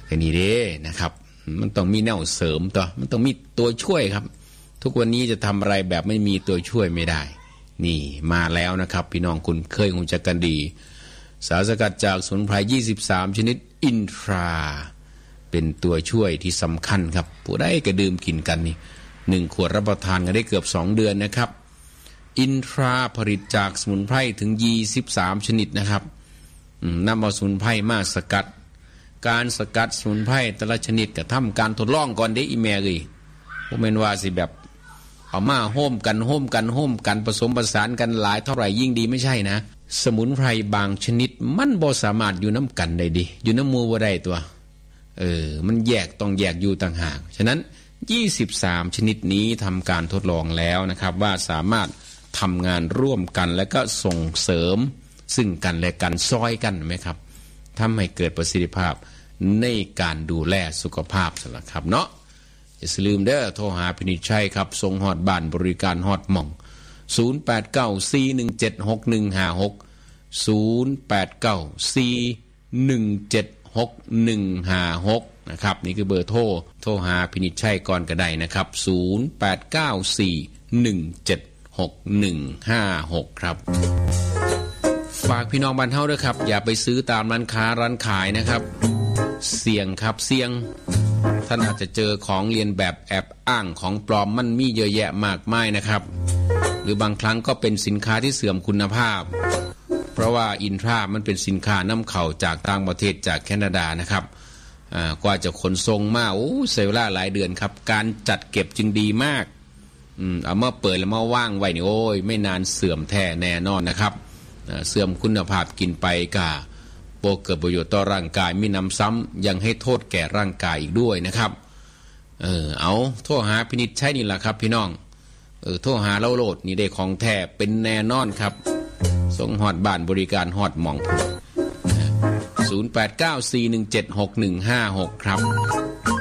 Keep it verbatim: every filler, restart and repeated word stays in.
แค่นี้เด้นะครับมันต้องมีแนวเสริมตัวมันต้องมีตัวช่วยครับทุกวันนี้จะทำอะไรแบบไม่มีตัวช่วยไม่ได้นี่มาแล้วนะครับพี่น้องคุณเคยคงจะกันดีสารสกัดจากสมุนไพรยี่สิบสามชนิดอินทราเป็นตัวช่วยที่สำคัญครับผู้ใดก็ดื่มกินกันนี่หนึ่งขวดรับประทานกันได้เกือบสองเดือนนะครับอินทราผลิตจากสมุนไพรถึงยี่สิบสามชนิดนะครับนำเอาสมุนไพรมาสกัดการสกัดสมุนไพรแต่ละชนิดก็ทำการทดลองก่อนเด้อีแม่เลยพวกแม่นว่าสิแบบเอามาโฮมกันโฮมกันโฮมกันผสมผสานกันหลายเท่าไหร่ยิ่งดีไม่ใช่นะสมุนไพรบางชนิดมันบ่สามารถอยู่น้ำกันได้ดิอยู่น้ำมูบ่ได้ตัวเออมันแยกต้องแยกอยู่ต่างหากฉะนั้นยี่สิบสามชนิดนี้ทำการทดลองแล้วนะครับว่าสามารถทำงานร่วมกันและก็ส่งเสริมซึ่งกันและกันซอยกันไหมครับทำให้เกิดประสิทธิภาพในการดูแลสุขภาพสละครับเนาะอย่าลืมเด้อโทรหาพินิจชัยครับส่งฮอดบ้านบริการฮอดหม่องศูนย์ แปด เก้า สี่ หนึ่ง เจ็ด หก หนึ่ง ห้า หก ศูนย์ แปด เก้า สี่ หนึ่ง เจ็ด หก หนึ่ง ห้า หกนะครับนี่คือเบอร์โทรโทรหาพินิจชัยก่อนก็ได้นะครับศูนย์ แปด เก้า สี่ หนึ่ง เจ็ด หก หนึ่ง ห้า หกครับฝากพี่น้องบ้านเฮาด้วยครับอย่าไปซื้อตามร้านค้าร้านขายนะครับเสี่ยงครับเสี่ยงท่านอาจจะเจอของเลียนแบบแอบอ้างของปลอมมันมีเยอะแยะมากมายนะครับหรือบางครั้งก็เป็นสินค้าที่เสื่อมคุณภาพเพราะว่าอินทรามันเป็นสินค้านำเข้าจากต่างประเทศจากแคนาดานะครับกว่าจะขนส่งมาโอ้ใช้เวลาหลายเดือนครับการจัดเก็บจึงดีมากเอามาเปิดแล้วมาว่างไว้นี่โอ้ยไม่นานเสื่อมแท้แน่นอนนะครับเสื่อมคุณภาพกินไปกะโปรเกิดประโยชน์ต่อร่างกายมีนำซ้ำยังให้โทษแก่ร่างกายอีกด้วยนะครับเออเอาโทรหาพินิจใช่นี่แหละครับพี่น้องเออโทรหาเราโหลดนี่ได้ของแท้เป็นแน่นอนครับส่งฮอดบ้านบริการฮอดหม่องศูนย์ แปด เก้า สี่ หนึ่ง เจ็ด หก หนึ่ง ห้า หกครับ